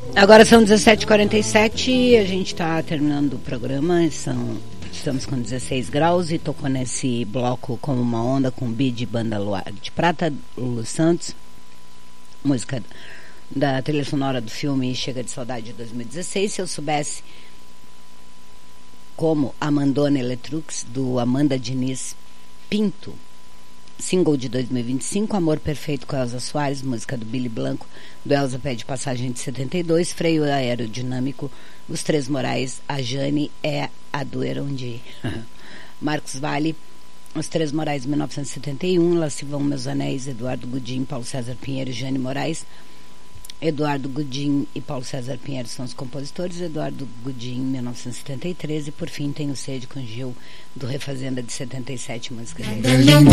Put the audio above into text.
Agora são 17h47, a gente está terminando o programa, estamos com 16 graus e tocou nesse bloco Como Uma Onda, com Bid, Banda Luar de Prata, Lulu Santos, música da trilha sonora do filme Chega de Saudade de 2016. Se eu soubesse como Amandona Eletrux, do Amanda Diniz Pinto, single de 2025, Amor Perfeito com Elza Soares, música do Billy Blanco, do Elza Pede Passagem de 72, Freio Aerodinâmico, Os Três Morais, a Jane é a do Erondi. Marcos Vale, Os Três Morais, 1971, Lá Se Vão Meus Anéis, Eduardo Gudim, Paulo César Pinheiro e Jane Moraes. Eduardo Gudim e Paulo César Pinheiro são os compositores, Eduardo Gudim, 1973, e por fim Tenho Sede com Gil, do Refazenda de 77, música de